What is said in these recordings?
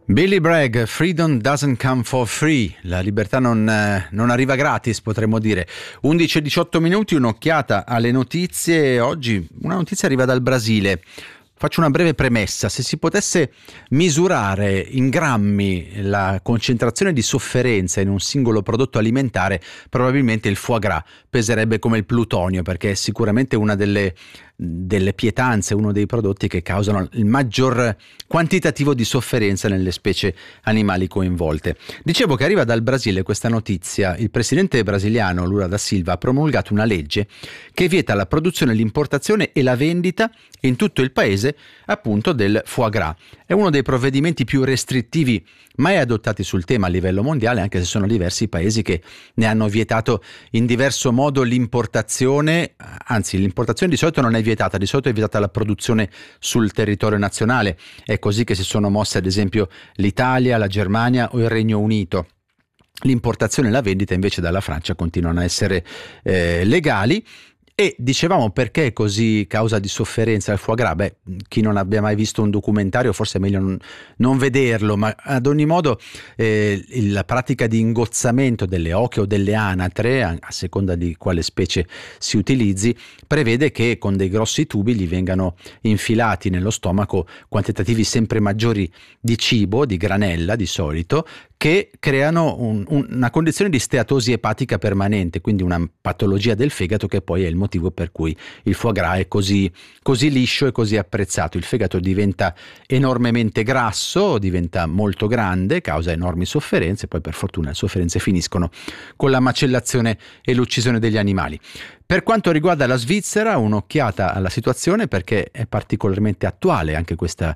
Billy Bragg, Freedom doesn't come for free, la libertà non arriva gratis, potremmo dire. 11:18 minuti, un'occhiata alle notizie. Oggi una notizia arriva dal Brasile. Faccio una breve premessa: se si potesse misurare in grammi la concentrazione di sofferenza in un singolo prodotto alimentare, probabilmente il foie gras peserebbe come il plutonio, perché è sicuramente una delle pietanze, uno dei prodotti che causano il maggior quantitativo di sofferenza nelle specie animali coinvolte. Dicevo che arriva dal Brasile questa notizia. Il presidente brasiliano Lula da Silva ha promulgato una legge che vieta la produzione, l'importazione e la vendita in tutto il paese appunto del foie gras. È uno dei provvedimenti più restrittivi mai adottati sul tema a livello mondiale, anche se sono diversi i paesi che ne hanno vietato in diverso modo l'importazione. Anzi, l'importazione di solito non è vietata, di solito è vietata la produzione sul territorio nazionale. È così che si sono mosse ad esempio l'Italia, la Germania o il Regno Unito. L'importazione e la vendita invece dalla Francia continuano a essere legali. E dicevamo, perché così causa di sofferenza il foie gras? Beh, chi non abbia mai visto un documentario forse è meglio non vederlo, ma ad ogni modo la pratica di ingozzamento delle oche o delle anatre, a seconda di quale specie si utilizzi, prevede che con dei grossi tubi gli vengano infilati nello stomaco quantitativi sempre maggiori di cibo, di granella di solito, che creano una condizione di steatosi epatica permanente, quindi una patologia del fegato, che poi è il motivo per cui il foie gras è così liscio e così apprezzato. Il fegato diventa enormemente grasso, diventa molto grande, causa enormi sofferenze, poi per fortuna le sofferenze finiscono con la macellazione e l'uccisione degli animali. Per quanto riguarda la Svizzera, un'occhiata alla situazione, perché è particolarmente attuale anche questa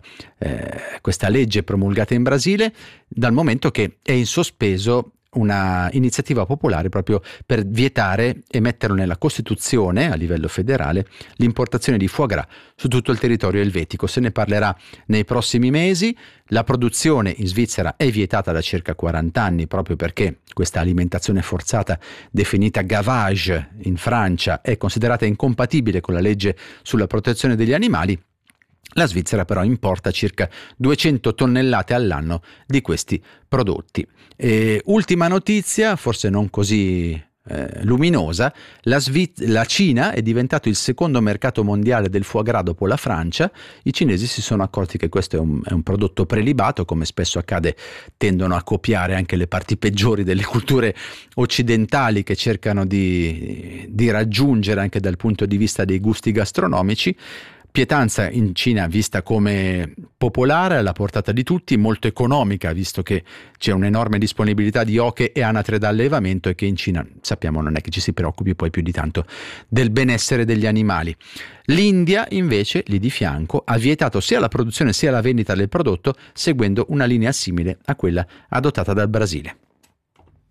legge promulgata in Brasile, dal momento che è in sospeso una iniziativa popolare proprio per vietare e metterlo nella Costituzione a livello federale l'importazione di foie gras su tutto il territorio elvetico. Se ne parlerà nei prossimi mesi. La produzione in Svizzera è vietata da circa 40 anni proprio perché questa alimentazione forzata, definita gavage in Francia, è considerata incompatibile con la legge sulla protezione degli animali. La Svizzera però importa circa 200 tonnellate all'anno di questi prodotti. Ultima notizia, forse non così luminosa: la Cina è diventato il secondo mercato mondiale del foie gras dopo la Francia. I cinesi si sono accorti che questo è un prodotto prelibato. Come spesso accade, tendono a copiare anche le parti peggiori delle culture occidentali che cercano di raggiungere anche dal punto di vista dei gusti gastronomici. Pietanza in Cina vista come popolare, alla portata di tutti, molto economica, visto che c'è un'enorme disponibilità di oche e anatre da allevamento, e che in Cina, sappiamo, non è che ci si preoccupi poi più di tanto del benessere degli animali. L'India invece, lì di fianco, ha vietato sia la produzione sia la vendita del prodotto, seguendo una linea simile a quella adottata dal Brasile.